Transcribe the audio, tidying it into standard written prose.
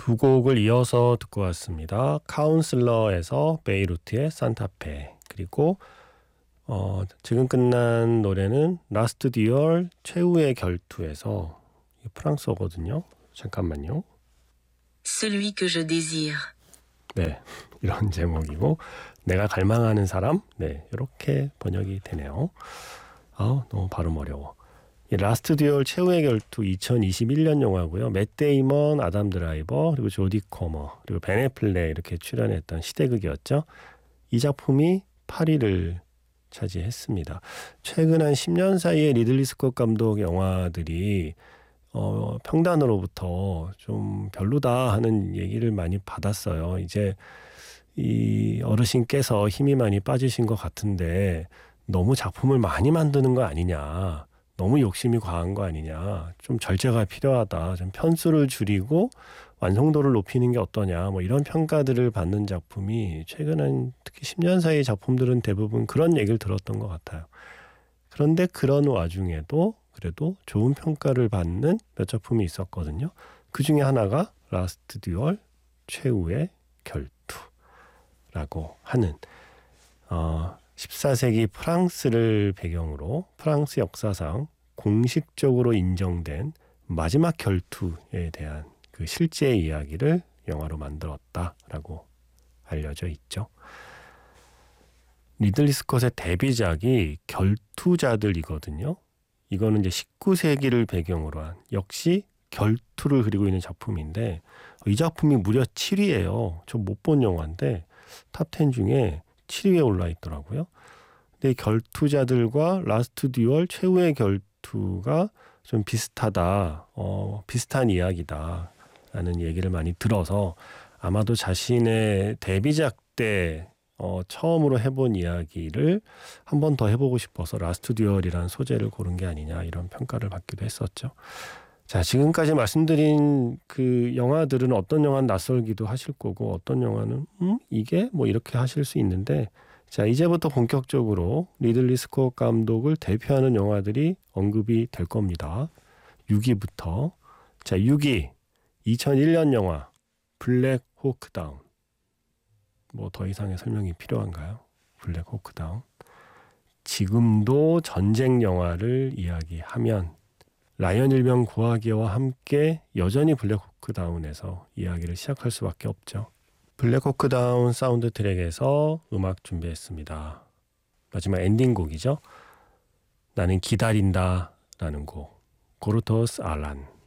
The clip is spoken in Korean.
두 곡을 이어서 듣고 왔습니다. 카운슬러에서 베이루트의 산타페, 그리고 지금 끝난 노래는 라스트 디얼 최후의 결투에서, 프랑스어거든요. 잠깐만요. Celui que je désire. 네, 이런 제목이고, 내가 갈망하는 사람, 네, 이렇게 번역이 되네요. 너무 발음 어려워. 이 라스트 듀얼 최후의 결투 2021년 영화고요. 맷 데이먼, 아담 드라이버, 그리고 조디 커머, 그리고 벤 애플렉 이렇게 출연했던 시대극이었죠. 이 작품이 8위를 차지했습니다. 최근 한 10년 사이에 리들리 스콧 감독 영화들이 평단으로부터 좀 별로다 하는 얘기를 많이 받았어요. 이제 이 어르신께서 힘이 많이 빠지신 것 같은데 너무 작품을 많이 만드는 거 아니냐, 너무 욕심이 과한 거 아니냐, 좀 절제가 필요하다, 좀 편수를 줄이고 완성도를 높이는 게 어떠냐, 뭐 이런 평가들을 받는 작품이 최근 한 특히 10년 사이 작품들은 대부분 그런 얘기를 들었던 것 같아요. 그런데 그런 와중에도 그래도 좋은 평가를 받는 몇 작품이 있었거든요. 그 중에 하나가 라스트 듀얼 최후의 결투라고 하는 14세기 프랑스를 배경으로 프랑스 역사상 공식적으로 인정된 마지막 결투에 대한 그 실제 이야기를 영화로 만들었다라고 알려져 있죠. 리들리 스콧의 데뷔작이 결투자들이거든요. 이거는 이제 19세기를 배경으로 한 역시 결투를 그리고 있는 작품인데, 이 작품이 무려 7위예요. 저 못 본 영화인데 탑 10 중에 7위에 올라 있더라고요. 근데 결투자들과 라스트 듀얼 최후의 결투가 좀 비슷하다, 비슷한 이야기다 라는 얘기를 많이 들어서 아마도 자신의 데뷔작 때 처음으로 해본 이야기를 한 번 더 해보고 싶어서 라스트 듀얼이라는 소재를 고른 게 아니냐, 이런 평가를 받기도 했었죠. 자, 지금까지 말씀드린 그 영화들은 어떤 영화는 낯설기도 하실 거고, 어떤 영화는 이게 뭐 이렇게 하실 수 있는데, 자, 이제부터 본격적으로 리들리 스콧 감독을 대표하는 영화들이 언급이 될 겁니다. 6위부터. 자, 6위 2001년 영화 블랙 호크 다운. 뭐 더 이상의 설명이 필요한가요? 블랙 호크 다운. 지금도 전쟁 영화를 이야기하면 라이언 일병 구하기와 함께 여전히 블랙 호크 다운에서 이야기를 시작할 수밖에 없죠. 블랙 호크 다운 사운드 트랙에서 음악 준비했습니다. 마지막 엔딩곡이죠. 나는 기다린다 라는 곡, 고르토스 알란.